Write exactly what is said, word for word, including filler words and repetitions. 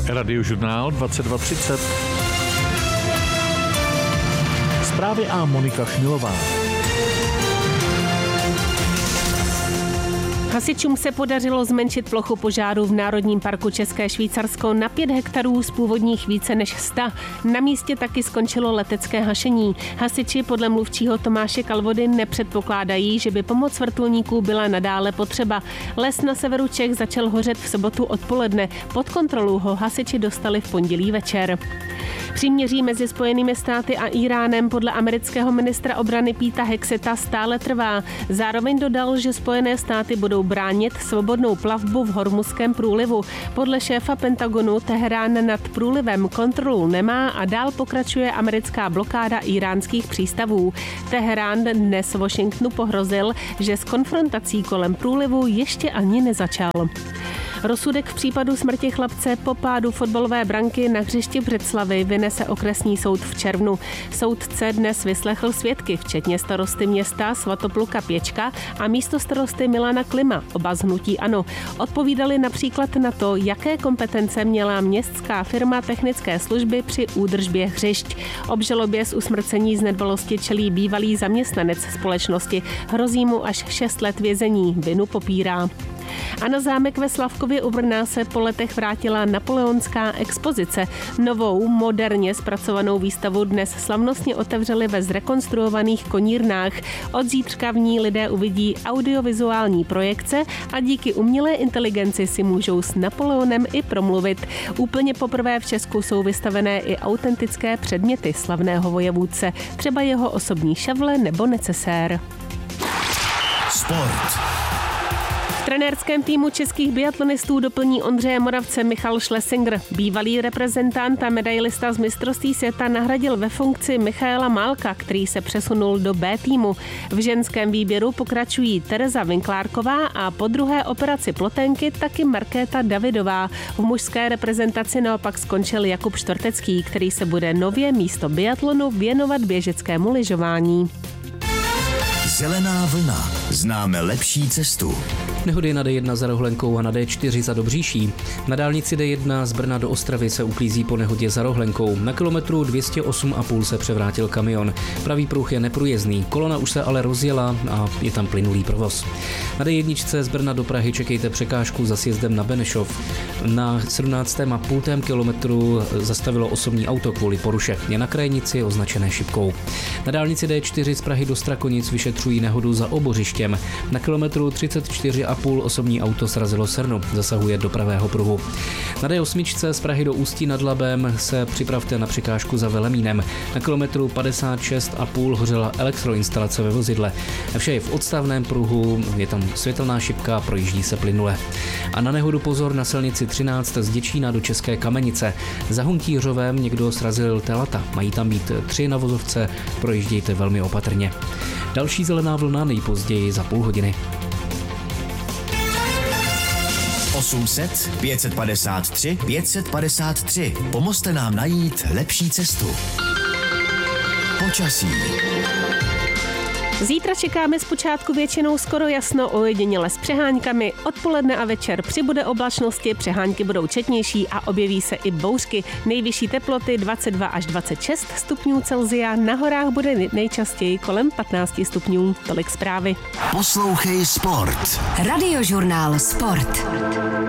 Radiožurnál dvacet dva třicet. Zprávy a Monika Chmilová. Hasičům se podařilo zmenšit plochu požáru v Národním parku České Švýcarsko na pět hektarů z původních více než sta. Na místě taky skončilo letecké hašení. Hasiči podle mluvčího Tomáše Kalvody nepředpokládají, že by pomoc vrtulníků byla nadále potřeba. Les na severu Čech začal hořet v sobotu odpoledne. Pod kontrolu ho hasiči dostali v pondělí večer. Příměří mezi Spojenými státy a Íránem podle amerického ministra obrany Peta Hexeta stále trvá. Zároveň dodal, že Spojené státy budou bránit svobodnou plavbu v Hormuzském průlivu. Podle šéfa Pentagonu Teherán nad průlivem kontrolu nemá a dál pokračuje americká blokáda íránských přístavů. Teherán dnes Washingtonu pohrozil, že s konfrontací kolem průlivu ještě ani nezačal. Rozsudek v případu smrti chlapce po pádu fotbalové branky na hřišti Břeclavi vynese okresní soud v červnu. Soudce dnes vyslechl svědky, včetně starosty města Svatopluka Pěčka a místostarosty Milana Klima, oba z hnutí ANO. Odpovídali například na to, jaké kompetence měla městská firma technické služby při údržbě hřišť. Obžalobě z usmrcení z nedbalosti čelí bývalý zaměstnanec společnosti. Hrozí mu až šest let vězení. Vinu popírá. A na zámek ve Slavkově u Brna se po letech vrátila napoleonská expozice. Novou, moderně zpracovanou výstavu dnes slavnostně otevřeli ve zrekonstruovaných konírnách. Od zítřka v ní lidé uvidí audiovizuální projekce a díky umělé inteligenci si můžou s Napoleonem i promluvit. Úplně poprvé v Česku jsou vystavené i autentické předměty slavného vojevůdce, třeba jeho osobní šavle nebo necesér. Sport. V trenérském týmu českých biatlonistů doplní Ondřeje Moravce Michal Schlesinger. Bývalý reprezentant a medailista z mistrovství světa nahradil ve funkci Michaela Málka, který se přesunul do B týmu. V ženském výběru pokračují Tereza Vinklárková a po druhé operaci ploténky taky Markéta Davidová. V mužské reprezentaci naopak skončil Jakub Štvrtecký, který se bude nově místo biatlonu věnovat běžeckému lyžování. Zelená vlna. Známe lepší cestu. Nehody na D jedna za Rohlenkou a na D čtyři za Dobříší. Na dálnici D jedna z Brna do Ostravy se uklízí po nehodě za Rohlenkou. Na kilometru dvě stě osm a půl se převrátil kamion. Pravý pruh je neprůjezdný. Kolona už se ale rozjela a je tam plynulý provoz. Na D jedna z Brna do Prahy čekejte překážku za sjezdem na Benešov. Na sedmnáctém a půl kilometru zastavilo osobní auto kvůli poruše. Je na krajnici označené šipkou. Na dálnici D čtyři z Prahy do Strakonic vyšetřují nehodu za Obořištěm. Na kilometru třicet čtyři a půl osobní auto srazilo srnu, zasahuje do pravého pruhu. Na D osm z Prahy do Ústí nad Labem se připravte na překážku za Velemínem. Na kilometru padesát šest a půl hořela elektroinstalace ve vozidle. Vše je v odstavném pruhu, je tam světelná šipka, projíždí se plynule. A na nehodu pozor na silnici třináct z Děčína do České Kamenice. Za Huntířovem někdo srazil telata, mají tam být tři na vozovce, projíždějte velmi opatrně. Další zelená vlna nejpozději za půl hodiny. osm set, pět set padesát tři, pět set padesát tři. Pomozte nám najít lepší cestu. Počasí. Zítra čekáme zpočátku většinou skoro jasno, ojediněle s přeháňkami. Odpoledne a večer přibude oblačnosti, přehánky budou četnější a objeví se i bouřky. Nejvyšší teploty dvacet dva až dvacet šest stupňů Celsia, na horách bude nejčastěji kolem patnáct stupňů. Tolik zprávy. Poslouchej Sport. Radiožurnál Sport.